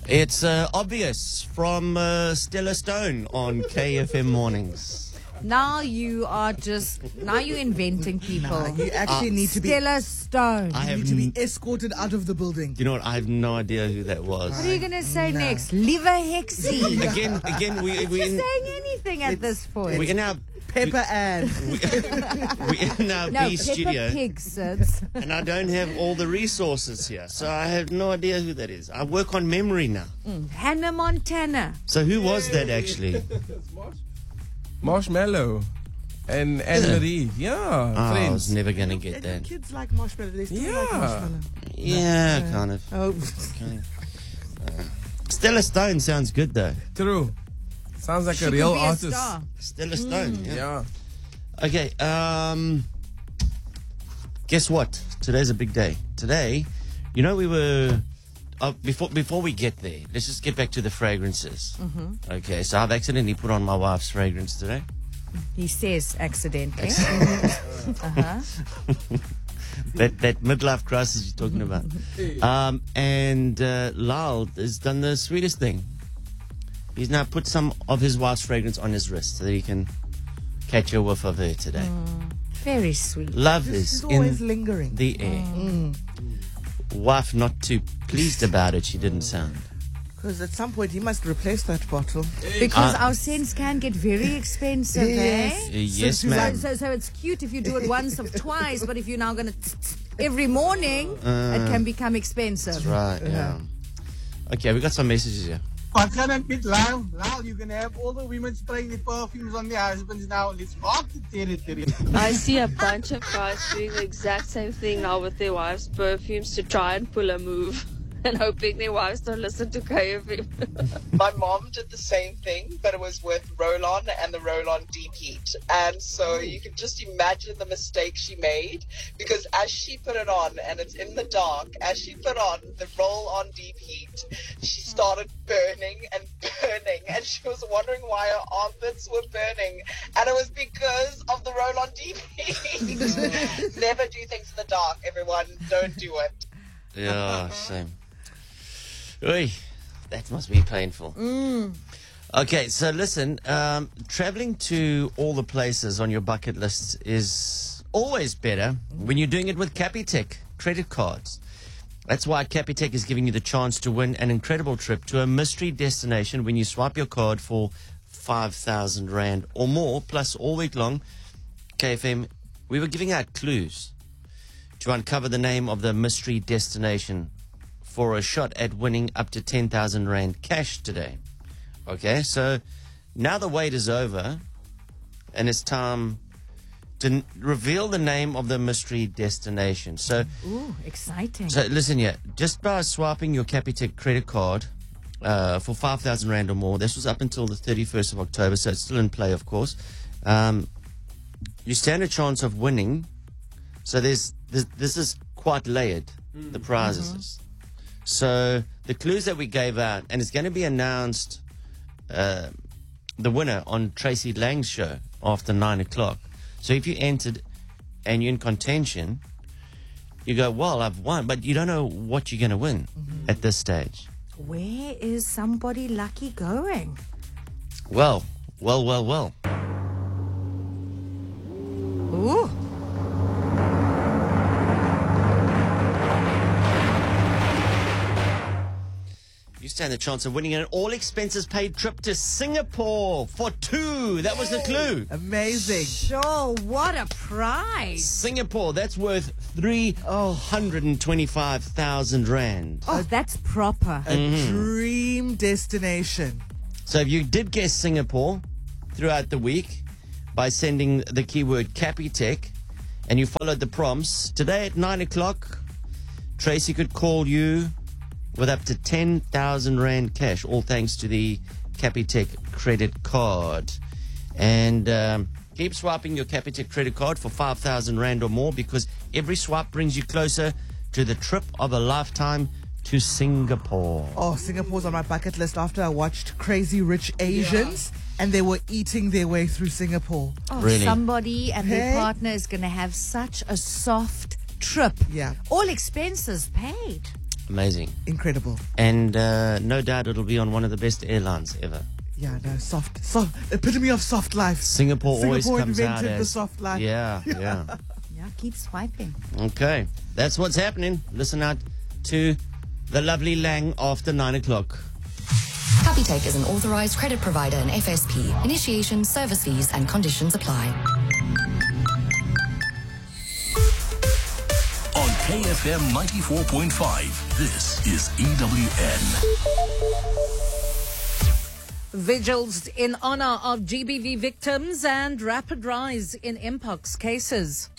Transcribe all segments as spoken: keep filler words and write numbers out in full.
It's uh, obvious from uh, Stella Stone on K F M Mornings. Now you are just, now you're inventing people. Nah, you actually Uh, need to be Stella Stone. I you have need to be n- escorted out of the building. You know what? I have no idea who that was. What are you going to say No. next? Liver Hexy. Again, again, we we Just in, saying anything at this point. we in our Pepper Ann. we, we in our no, B Peppa studio, Pig, Sids. and I don't have all the resources here, so I have no idea who that is. I work on memory now. Hannah Montana. So who was that actually? Marshmallow and Anne Marie. Yeah, Oh, I was friends. never gonna get that. Kids like marshmallow. They still like Yeah. marshmallow. Yeah, kind of. Oh, Kind of. Stella Stone sounds good though. True. Sounds like She a could real be a artist. star. Stella Stone. Yeah. Yeah. Okay. Um. Guess what? Today's a big day. Today, you know, we were. Uh, before before we get there, let's just get back to the fragrances. Mm-hmm. Okay, so I've accidentally put on my wife's fragrance today. He says accidentally. uh-huh. That that midlife crisis you're talking about. Um, and uh, Lyle has done the sweetest thing. He's now put some of his wife's fragrance on his wrist so that he can catch a whiff of her today. Very sweet. Love this is is always in lingering. the air. Wife not too pleased about it, she didn't sound. Because at some point he must replace that bottle. Because Uh, our scents can get very expensive, Yes. eh? Uh, yes, So- ma'am. So, so it's cute if you do it once or twice, but if you're now going to every morning, it can become expensive. Right, yeah. Okay, we got some messages here. Wat gaan ek met Lyle? Lyle, you're going to have all the women spraying the perfumes on their husbands now. Let's rock the territory. I see a bunch of guys doing the exact same thing now with their wives' perfumes to try and pull a move and hoping their wives don't listen to K F M. My mom did the same thing, but it was with Roll-On and the Roll-On Deep Heat. And so you can just imagine the mistake she made, because as she put it on, and it's in the dark, as she put on the Roll-On Deep Heat, she started burning and burning, and she was wondering why her armpits were burning. And it was because of the Roll-On Deep Heat. Never do things in the dark, everyone. Don't do it. Yeah, same. Oy, that must be painful. Okay, so listen, um, traveling to all the places on your bucket list is always better when you're doing it with Capitec credit cards. That's why Capitec is giving you the chance to win an incredible trip to a mystery destination when you swipe your card for five thousand rand or more. Plus, all week long, K F M, we were giving out clues to uncover the name of the mystery destination for a shot at winning up to ten thousand rand cash today. Okay, so now the wait is over and it's time to n- reveal the name of the mystery destination. So, Ooh, exciting. so listen here, just by swiping your Capitec credit card uh, for five thousand rand or more, this was up until the thirty-first of October, so it's still in play, of course, um, you stand a chance of winning. So there's this, this is quite layered, the prizes. is. So the clues that we gave out, and it's going to be announced, uh, the winner on Tracy Lang's show after nine o'clock. So if you entered and you're in contention, you go, well, I've won, but you don't know what you're going to win at this stage. Where is somebody lucky going? Well, well, well, well. Ooh. You stand the chance of winning an all expenses paid trip to Singapore for two. That was the clue. Amazing. Sure, what a prize. Singapore, that's worth three hundred twenty-five thousand rand. Oh, that's proper. A dream destination. So if you did guess Singapore throughout the week by sending the keyword Capitec and you followed the prompts, today at nine o'clock, Tracy could call you with up to ten thousand rand cash, all thanks to the Capitec credit card. And um, keep swiping your Capitec credit card for five thousand rand or more, because every swipe brings you closer to the trip of a lifetime to Singapore. Oh, Singapore's on my bucket list after I watched Crazy Rich Asians and they were eating their way through Singapore. Oh, Really? somebody and their Hey. partner is going to have such a soft trip. Yeah. All expenses paid. Amazing. Incredible. And uh, no doubt it'll be on one of the best airlines ever. Yeah, no, soft, soft, epitome of soft life. Singapore, always Singapore comes out invented the as soft life. Yeah, yeah. Yeah, keep swiping. Okay, that's what's happening. Listen out to the lovely Lang after nine o'clock. Capitec is an authorized credit provider in F S P. Initiation, service fees, and conditions apply. On K F M ninety-four point five, this is E W N. Vigils in honor of G B V victims and rapid rise in Mpox cases.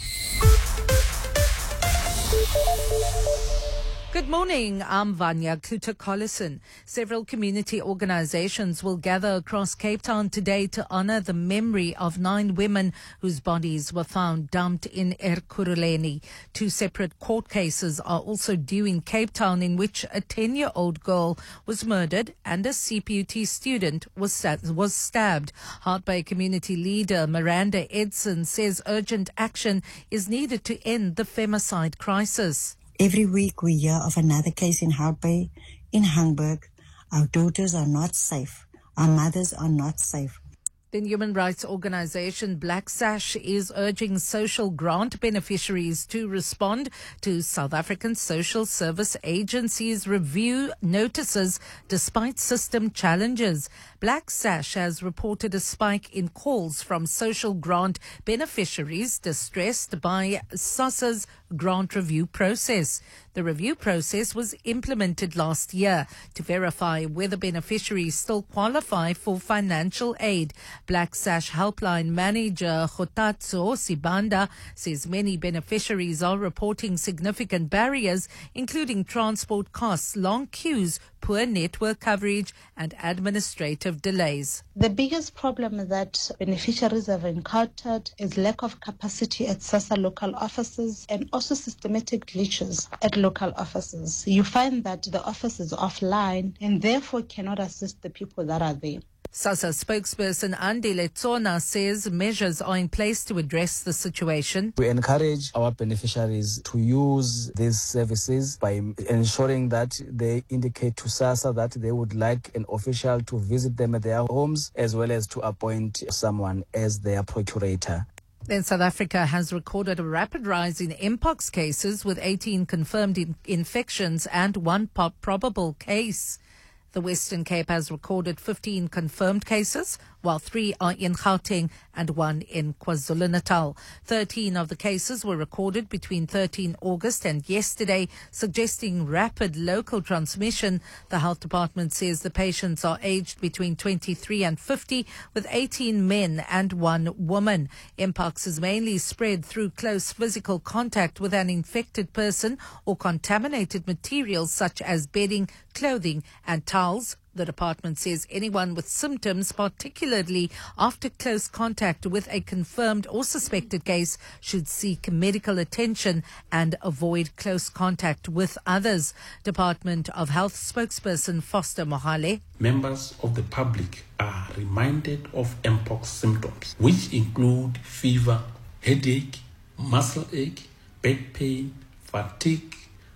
Good morning, I'm Vanya Kluter-Collison. Several community organizations will gather across Cape Town today to honor the memory of nine women whose bodies were found dumped in Ekurhuleni. Two separate court cases are also due in Cape Town, in which a ten-year-old girl was murdered and a C P U T student was sta- was stabbed. Hart Bay community leader Miranda Edson says urgent action is needed to end the femicide crisis. Every week we hear of another case in Hart Bay, in Hangburg. Our daughters are not safe. Our mothers are not safe. The human rights organization Black Sash is urging social grant beneficiaries to respond to South African Social Service Agency's review notices despite system challenges. Black Sash has reported a spike in calls from social grant beneficiaries distressed by SASSA's grant review process. The review process was implemented last year to verify whether beneficiaries still qualify for financial aid. Black Sash Helpline Manager Khotatso Sibanda says many beneficiaries are reporting significant barriers, including transport costs, long queues, poor network coverage, and administrative delays. The biggest problem that beneficiaries have encountered is lack of capacity at SASSA local offices and also systematic glitches at local offices. You find that the office is offline and therefore cannot assist the people that are there. SASSA spokesperson Andile Tsona says measures are in place to address the situation. We encourage our beneficiaries to use these services by ensuring that they indicate to SASSA that they would like an official to visit them at their homes, as well as to appoint someone as their procurator. Then South Africa has recorded a rapid rise in Mpox cases, with eighteen confirmed in- infections and one po- probable case. The Western Cape has recorded fifteen confirmed cases, while three are in Gauteng and one in KwaZulu-Natal. thirteen of the cases were recorded between thirteenth August and yesterday, suggesting rapid local transmission. The Health Department says the patients are aged between twenty-three and fifty, with eighteen men and one woman. Mpox is mainly spread through close physical contact with an infected person or contaminated materials such as bedding, clothing and towels. The department says anyone with symptoms, particularly after close contact with a confirmed or suspected case, should seek medical attention and avoid close contact with others. Department of Health spokesperson Foster Mohale. Members of the public are reminded of Mpox symptoms, which include fever, headache, muscle ache, back pain, fatigue,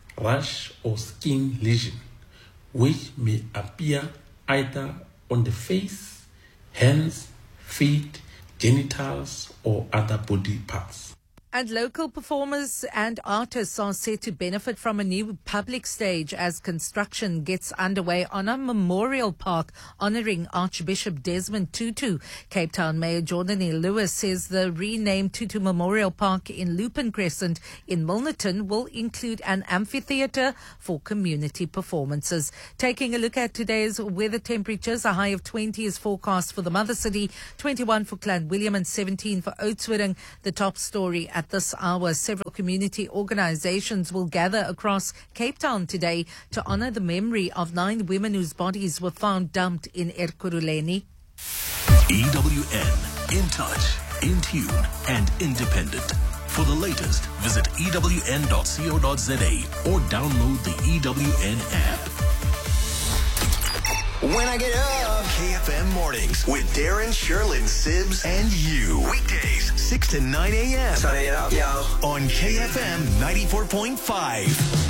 rash or skin lesion, which may appear either on the face, hands, feet, genitals, or other body parts. And local performers and artists are set to benefit from a new public stage as construction gets underway on a memorial park honouring Archbishop Desmond Tutu. Cape Town Mayor Jordan E. Lewis says the renamed Tutu Memorial Park in Lupin Crescent in Milnerton will include an amphitheatre for community performances. Taking a look at today's weather temperatures, a high of twenty is forecast for the Mother City, twenty-one for Clanwilliam and seventeen for Oudtshoorn. The top story at At this hour, several community organizations will gather across Cape Town today to honor the memory of nine women whose bodies were found dumped in Ekurhuleni. E W N, in touch, in tune, and independent. For the latest, visit E W N dot co dot za or download the E W N app. When I get up, K F M Mornings with Darren, Sherlyn, Sibs, and you. Weekdays, six to nine a.m. Turn it up, yo. On K F M ninety-four point five.